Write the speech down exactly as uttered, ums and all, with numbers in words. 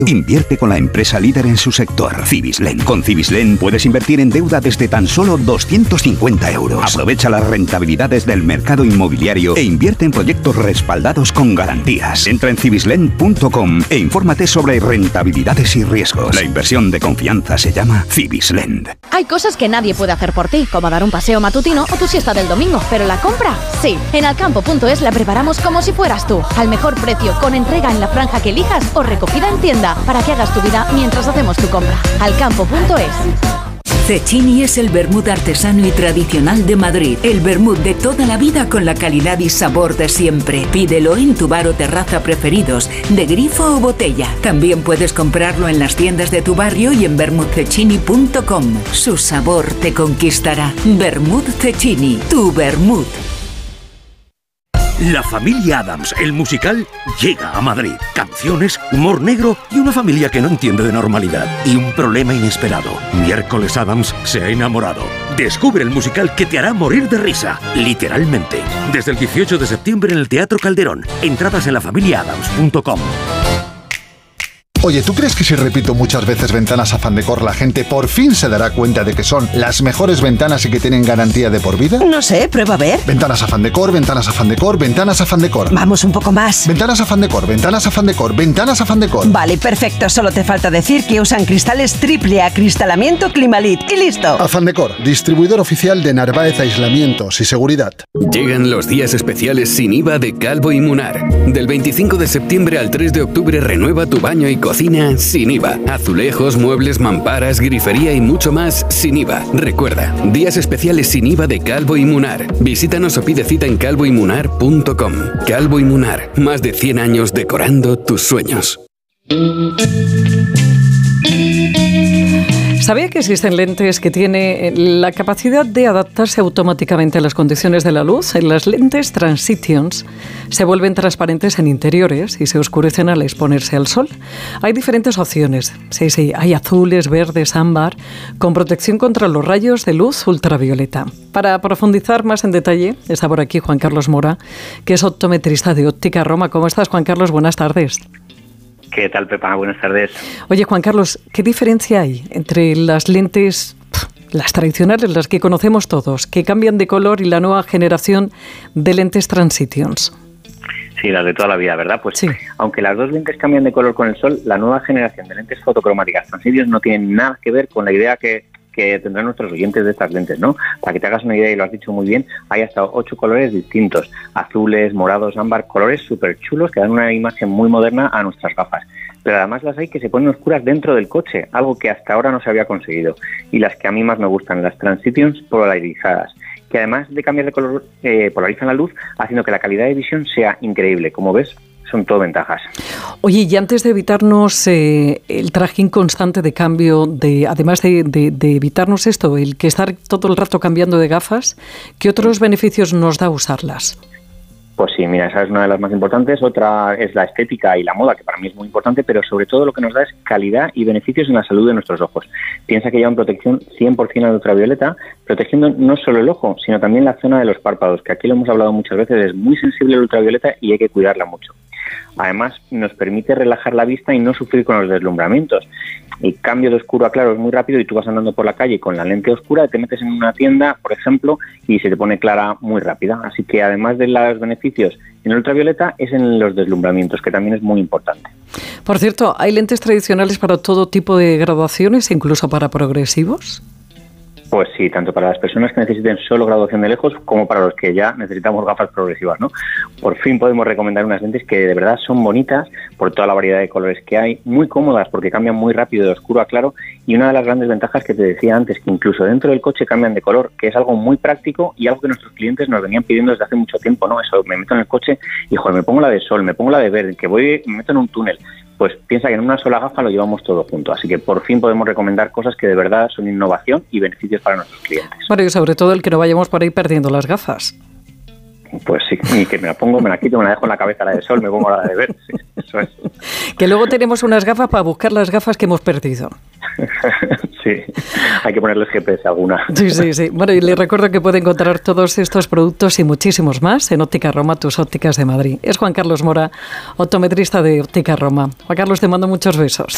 Invierte con la empresa líder en su sector, Cibislen. Con Cibislen puedes invertir en deuda desde tan solo doscientos cincuenta euros. Aprovecha las rentabilidades del mercado inmobiliario e invierte en proyectos respaldados con garantías. Entra en cibislen punto com e infórmate sobre rentabilidades y riesgos. La inversión de confianza se llama Cibislen. Hay cosas que nadie puede hacer por ti, como dar un paseo matutino o tu siesta del domingo, pero la compra, sí. En alcampo punto es la preparamos como si fueras tú, al mejor precio, con entrega en la franja que elijas o recogida en tienda, para que hagas tu vida mientras hacemos tu compra. alcampo punto es. Cecchini es el vermut artesano y tradicional de Madrid. El vermut de toda la vida con la calidad y sabor de siempre. Pídelo en tu bar o terraza preferidos, de grifo o botella. También puedes comprarlo en las tiendas de tu barrio y en vermut cecchini punto com. Su sabor te conquistará. Vermut Cecchini, tu vermut. La familia Addams, el musical, llega a Madrid. Canciones, humor negro y una familia que no entiende de normalidad. Y un problema inesperado. Miércoles Addams se ha enamorado. Descubre el musical que te hará morir de risa, literalmente. Desde el dieciocho de septiembre en el Teatro Calderón. Entradas en la familia addams punto com. Oye, ¿tú crees que si repito muchas veces Ventanas Afán Decor, la gente por fin se dará cuenta de que son las mejores ventanas y que tienen garantía de por vida? No sé, prueba a ver. Ventanas Afán Decor, Ventanas Afán Decor, Ventanas Afán Decor. Vamos un poco más. Ventanas Afán Decor, Ventanas Afán Decor, Ventanas Afán Decor. Vale, perfecto. Solo te falta decir que usan cristales triple acristalamiento Climalit y listo. Afán Decor, distribuidor oficial de Narváez Aislamientos y Seguridad. Llegan los días especiales sin I V A de Calvo y Munar. Del veinticinco de septiembre al tres de octubre renueva tu baño y cocina sin I V A. Azulejos, muebles, mamparas, grifería y mucho más sin I V A. Recuerda, días especiales sin I V A de Calvo y Munar. Visítanos o pide cita en calvo y munar punto com. Calvo y Munar, más de cien años decorando tus sueños. ¿Sabía que existen lentes que tienen la capacidad de adaptarse automáticamente a las condiciones de la luz? Las lentes Transitions se vuelven transparentes en interiores y se oscurecen al exponerse al sol. Hay diferentes opciones. Sí, sí, hay azules, verdes, ámbar, con protección contra los rayos de luz ultravioleta. Para profundizar más en detalle, está por aquí Juan Carlos Mora, que es optometrista de Óptica Roma. ¿Cómo estás, Juan Carlos? Buenas tardes. ¿Qué tal, Pepa? Buenas tardes. Oye, Juan Carlos, ¿qué diferencia hay entre las lentes, las tradicionales, las que conocemos todos, que cambian de color, y la nueva generación de lentes Transitions? Sí, las de toda la vida, ¿verdad? Pues sí. Aunque las dos lentes cambian de color con el sol, la nueva generación de lentes fotocromáticas Transitions no tienen nada que ver con la idea que que tendrán nuestros oyentes de estas lentes, ¿no? Para que te hagas una idea, y lo has dicho muy bien, hay hasta ocho colores distintos, azules, morados, ámbar, colores súper chulos que dan una imagen muy moderna a nuestras gafas. Pero además las hay que se ponen oscuras dentro del coche, algo que hasta ahora no se había conseguido. Y las que a mí más me gustan, las Transitions polarizadas, que además de cambiar de color, eh, polarizan la luz, haciendo que la calidad de visión sea increíble. Como ves, son todo ventajas. Oye, y antes de evitarnos eh, el trajín constante de cambio, de además de, de, de evitarnos esto, el que estar todo el rato cambiando de gafas, ¿qué otros beneficios nos da usarlas? Pues sí, mira, esa es una de las más importantes. Otra es la estética y la moda, que para mí es muy importante, pero sobre todo lo que nos da es calidad y beneficios en la salud de nuestros ojos. Piensa que llevan protección cien por ciento de ultravioleta, protegiendo no solo el ojo, sino también la zona de los párpados, que aquí lo hemos hablado muchas veces, es muy sensible al ultravioleta y hay que cuidarla mucho. Además, nos permite relajar la vista y no sufrir con los deslumbramientos. El cambio de oscuro a claro es muy rápido y tú vas andando por la calle con la lente oscura, te metes en una tienda, por ejemplo, y se te pone clara muy rápida. Así que además de los beneficios en el ultravioleta, es en los deslumbramientos, que también es muy importante. Por cierto, ¿hay lentes tradicionales para todo tipo de graduaciones, incluso para progresivos? Pues sí, tanto para las personas que necesiten solo graduación de lejos como para los que ya necesitamos gafas progresivas, ¿no? Por fin podemos recomendar unas lentes que de verdad son bonitas por toda la variedad de colores que hay, muy cómodas porque cambian muy rápido de oscuro a claro, y una de las grandes ventajas que te decía antes, que incluso dentro del coche cambian de color, que es algo muy práctico y algo que nuestros clientes nos venían pidiendo desde hace mucho tiempo, ¿no? Eso, me meto en el coche y, joder, me pongo la de sol, me pongo la de verde, que voy, me meto en un túnel. Pues piensa que en una sola gafa lo llevamos todo junto. Así que por fin podemos recomendar cosas que de verdad son innovación y beneficios para nuestros clientes. Bueno, y sobre todo el que no vayamos por ahí perdiendo las gafas. Pues sí, y que me la pongo, me la quito, me la dejo en la cabeza la de sol, me pongo la de ver. Sí, eso es. Que luego tenemos unas gafas para buscar las gafas que hemos perdido. Sí, hay que ponerles G P S alguna. Sí, sí, sí. Bueno, y les recuerdo que puede encontrar todos estos productos y muchísimos más en Óptica Roma, tus ópticas de Madrid. Es Juan Carlos Mora, optometrista de Óptica Roma. Juan Carlos, te mando muchos besos.